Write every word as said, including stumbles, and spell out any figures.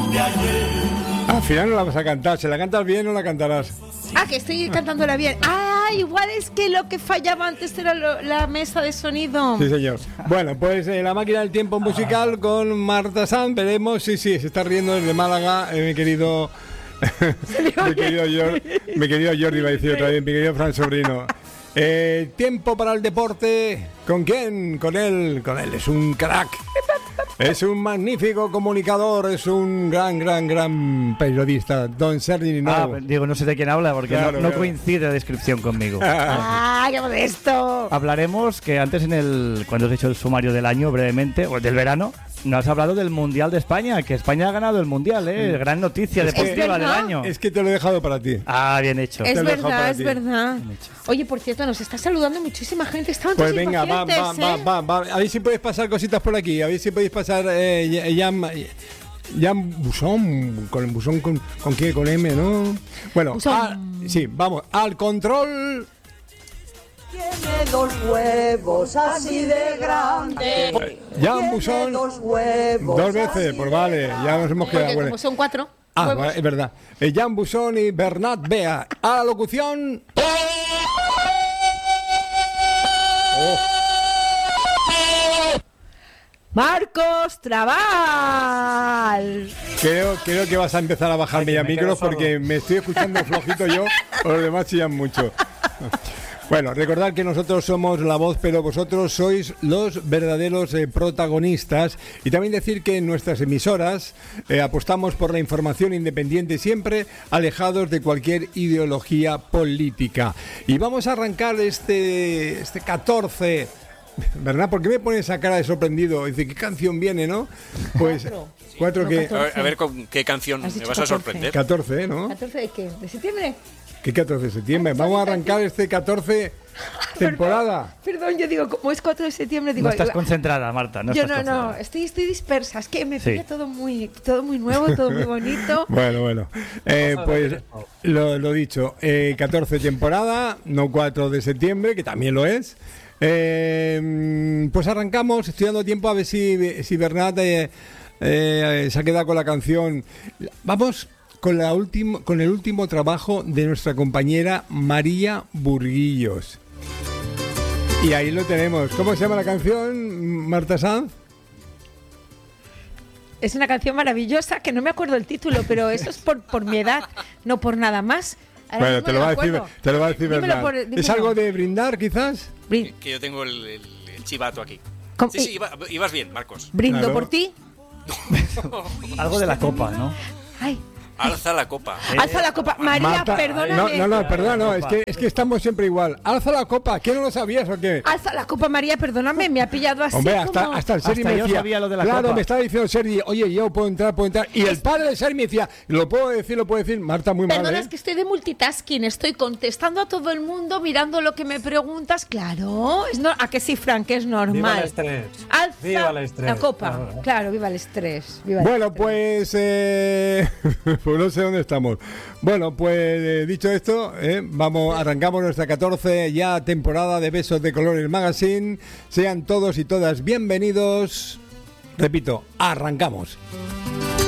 Al final no la vas a cantar, ¿se la cantas bien o la cantarás? Ah, que estoy cantándola bien. Ah, igual es que lo que fallaba antes era lo, la mesa de sonido. Sí, señor. Bueno, pues eh, la máquina del tiempo musical con Marta Sanz. Veremos, sí, sí, se está riendo desde Málaga, eh, mi querido... mi querido Jordi, mi querido Jordi, iba a decir otra vez, mi querido Fran Sobrino. Eh, tiempo para el deporte. ¿Con quién? Con él, con él. Es un crack. Es un magnífico comunicador, es un gran, gran, gran periodista, don Sergi Ninou. Ah, digo, no sé de quién habla porque claro, no, no claro. coincide la descripción conmigo. ¡Ah, qué modesto! Hablaremos que antes en el cuando has hecho el sumario del año brevemente, o del verano, no has hablado del Mundial de España, que España ha ganado el Mundial, ¿eh? Gran noticia Es que- deportiva ¿Es del verdad? año. Es que te lo he dejado para ti. Ah, bien hecho. Es Te lo he dejado para verdad, es ti. verdad. Oye, por cierto, nos está saludando muchísima gente. Estaban Pues todos venga, va, va, impacientes, va, ¿eh? va, va. A ver si podéis pasar cositas por aquí. A ver si podéis pasar eh, Jan, Jan Busón. ¿Con el Busón con, con qué? Con M, ¿no? Bueno, Busón. a- sí, vamos. Al control. Tiene dos huevos así de grandes. Jan Tiene Busón. dos huevos. Dos veces, pues vale, ya nos hemos quedado. Porque Bueno. como son cuatro Ah, huevos. vale, es verdad. Eh, Jan Busón y Bernat Bea. A la locución. Oh. Marcos Trabal. Creo, creo que vas a empezar a bajarme ya me micros quedo porque me estoy escuchando flojito yo, o los demás chillan mucho. Bueno, recordad que nosotros somos la voz, pero vosotros sois los verdaderos eh, protagonistas. Y también decir que en nuestras emisoras eh, apostamos por la información independiente siempre, alejados de cualquier ideología política. Y vamos a arrancar este, este catorce... ¿Verdad? ¿Por qué me pones esa cara de sorprendido? Dice, ¿qué canción viene, no? Pues cuatro No, que... catorce. A ver, a ver con qué canción Has me dicho vas a catorce. sorprender. catorce, ¿no? ¿catorce de qué? ¿De septiembre? ¿Qué catorce de septiembre? Vamos a arrancar este catorce temporada. Perdón, yo digo, como es cuatro de septiembre, digo... No estás iba- concentrada, Marta. No yo estás no, no, concentrada. estoy, estoy dispersa. Es que me Sí. pilla todo muy, todo muy nuevo, todo muy bonito. Bueno, bueno. Eh, pues lo, lo dicho, eh, catorce temporada, no cuatro de septiembre, que también lo es. Eh, pues arrancamos, estoy dando tiempo a ver si, si Bernat eh, eh, se ha quedado con la canción. Vamos con, la último, con el último trabajo de nuestra compañera María Burguillos. Y ahí lo tenemos. ¿Cómo se llama la canción, Marta Sanz? Es una canción maravillosa que no me acuerdo el título, pero eso es por, por mi edad, no por nada más. Ahora Bueno, mismo te no lo, va me a decir, acuerdo. te lo va a decir Dímelo Bernat. por- ¿Es dímelo. algo de brindar, quizás? Brin- Que yo tengo el, el- el chivato aquí. ¿Cómo? Sí, sí, iba- ibas bien, Marcos. Brindo Claro. por ti. Algo de la copa, ¿no? Ay, Alza la copa. alza la copa. María, Marta, perdóname. No, no, no, perdona, no, es que, es que estamos siempre igual. Alza la copa, ¿qué no lo sabías o qué? Alza la copa, María, perdóname, me ha pillado así Hombre, hasta, como... hasta el Sergi Hasta me yo decía, sabía lo de la claro, copa. me estaba diciendo Sergi, oye, yo puedo entrar, puedo entrar. Y el padre de Sergi me decía, lo puedo decir, lo puedo decir, Marta, muy mal, Perdona, ¿eh? es que estoy de multitasking, estoy contestando a todo el mundo, mirando lo que me preguntas. Claro, es no, a que sí, Frank, es normal. Viva el estrés. Alza Viva el estrés. la copa. Claro. Claro, viva el estrés. Viva el Bueno, estrés. pues, eh, pues no sé dónde estamos. Bueno, pues eh, dicho esto, eh, vamos, arrancamos nuestra catorce ya temporada de Besos de Colores Magazine. Sean todos y todas bienvenidos. Repito, arrancamos.